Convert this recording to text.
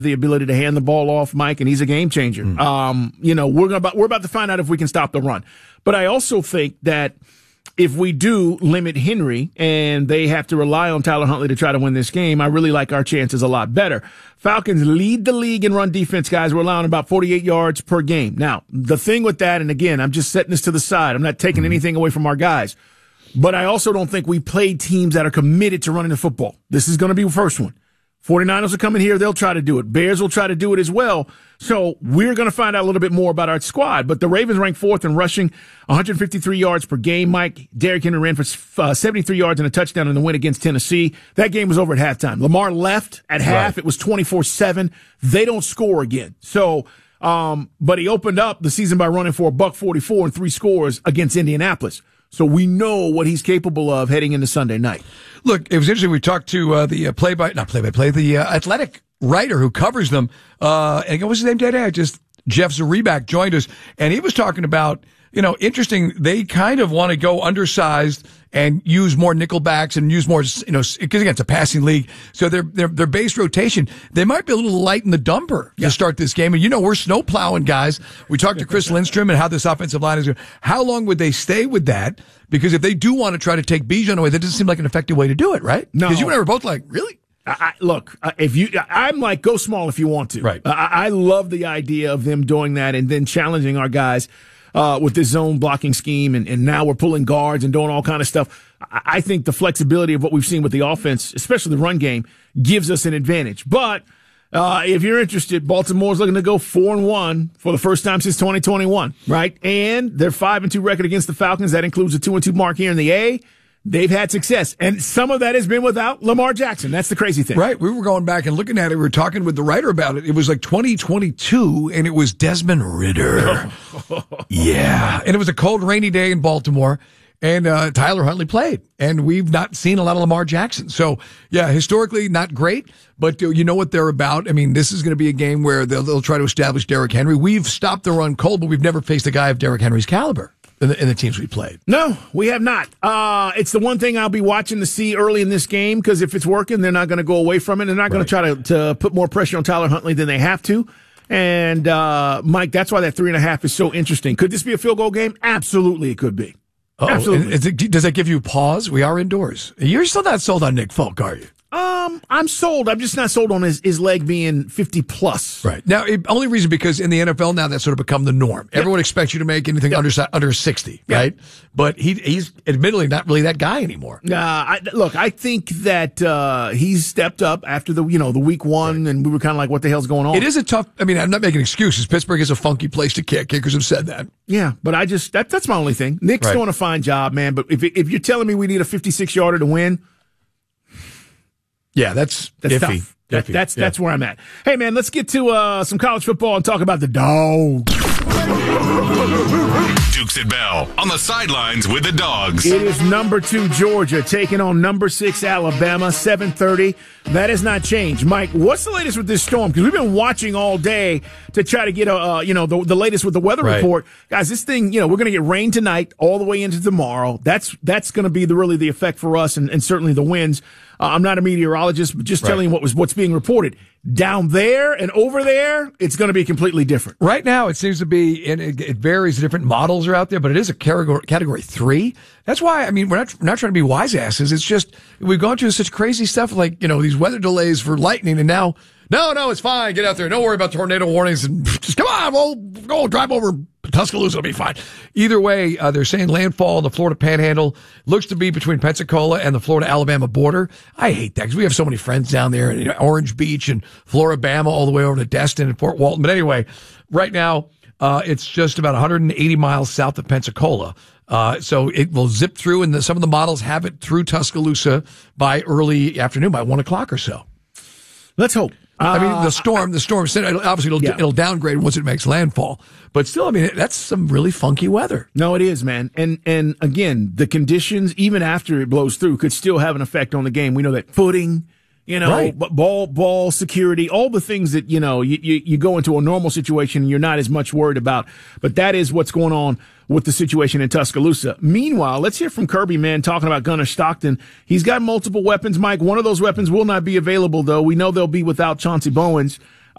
the ability to hand the ball off, Mike, and he's a game changer. We're about to find out if we can stop the run. But I also think that if we do limit Henry and they have to rely on Tyler Huntley to try to win this game, I really like our chances a lot better. Falcons lead the league in run defense, guys. We're allowing about 48 yards per game. Now, the thing with that, and again, I'm just setting this to the side. I'm not taking anything away from our guys. But I also don't think we play teams that are committed to running the football. This is going to be the first one. 49ers will come in here. They'll try to do it. Bears will try to do it as well. So we're going to find out a little bit more about our squad. But the Ravens rank fourth in rushing, 153 yards per game. Mike, Derrick Henry ran for 73 yards and a touchdown in the win against Tennessee. That game was over at halftime. Lamar left at half. Right. It was 24-7. They don't score again. So, but he opened up the season by running for $144 and 3 scores against Indianapolis. So we know what he's capable of heading into Sunday night. Look, it was interesting. We talked to the athletic writer who covers them. And what's his name today? Jeff Zariback joined us, and he was talking about, interesting. They kind of want to go undersized and use more nickel backs and use more, because again, it's a passing league. So their base rotation, they might be a little light in the dumper to start this game. And we're snow plowing guys. We talked to Chris Lindstrom and how this offensive line is going. How long would they stay with that? Because if they do want to try to take Bijan away, that doesn't seem like an effective way to do it, right? No. Because you and I were both like, really? I'm like, go small if you want to. Right. I love the idea of them doing that and then challenging our guys with this zone blocking scheme, and now we're pulling guards and doing all kind of stuff. I think the flexibility of what we've seen with the offense, especially the run game, gives us an advantage. But if you're interested, Baltimore's looking to go 4-1 for the first time since 2021, right? And their 5-2 record against the Falcons. That includes a 2-2 mark here in the A. They've had success, and some of that has been without Lamar Jackson. That's the crazy thing. Right. We were going back and looking at it. We were talking with the writer about it. It was like 2022, and it was Desmond Ridder. Yeah. And it was a cold, rainy day in Baltimore, and Tyler Huntley played. And we've not seen a lot of Lamar Jackson. So, yeah, historically, not great, but you know what they're about. I mean, this is going to be a game where they'll try to establish Derrick Henry. We've stopped the run cold, but we've never faced a guy of Derrick Henry's caliber in the teams we played. No, we have not. It's the one thing I'll be watching to see early in this game, because if it's working, they're not going to go away from it. They're not going to try to put more pressure on Tyler Huntley than they have to. And, Mike, that's why that 3.5 is so interesting. Could this be a field goal game? Absolutely, it could be. Absolutely. Does that give you pause? We are indoors. You're still not sold on Nick Folk, are you? I'm sold. I'm just not sold on his leg being 50 plus. Right. Now, only reason because in the NFL now that's sort of become the norm. Yep. Everyone expects you to make anything under 60, right? But he's admittedly not really that guy anymore. I think that he's stepped up after the week one, and we were kind of like, what the hell's going on? It is a tough. I mean, I'm not making excuses. Pittsburgh is a funky place to kick. Kickers have said that. Yeah, but that's my only thing. Nick's doing a fine job, man. But if you're telling me we need a 56-yarder to win. Yeah, that's iffy. Tough. That's where I'm at. Hey, man, let's get to some college football and talk about the Dogs. Dukes and Bell on the sidelines with the Dogs. It is number 2 Georgia taking on number 6 Alabama, 7:30. That has not changed. Mike, what's the latest with this storm? Because we've been watching all day to try to get the latest with the weather report. Guys, this thing, we're going to get rain tonight all the way into tomorrow. That's going to be really the effect for us, and certainly the winds. I'm not a meteorologist, but just telling you what's being reported. Down there and over there, it's going to be completely different. Right now, it seems to be, and it varies. Different models are out there, but it is a category 3. That's why, I mean, we're not trying to be wise asses. It's just we've gone through such crazy stuff like these weather delays for lightning, and now no, it's fine. Get out there. Don't worry about tornado warnings, and just come on. We'll go drive over Tuscaloosa. It'll be fine. Either way, they're saying landfall in the Florida Panhandle looks to be between Pensacola and the Florida-Alabama border. I hate that because we have so many friends down there in Orange Beach and Floribama all the way over to Destin and Fort Walton. But anyway, right now, it's just about 180 miles south of Pensacola. So it will zip through, and some of the models have it through Tuscaloosa by early afternoon, by 1 o'clock or so. Let's hope. I mean, the storm, obviously it'll downgrade once it makes landfall. But still, I mean, that's some really funky weather. No, it is, man. And again, the conditions, even after it blows through, could still have an effect on the game. We know that footing, ball security, all the things that, you go into a normal situation and you're not as much worried about. But that is what's going on with the situation in Tuscaloosa. Meanwhile, let's hear from Kirby, man, talking about Gunnar Stockton. He's got multiple weapons, Mike. One of those weapons will not be available, though. We know they'll be without Chauncey Bowens.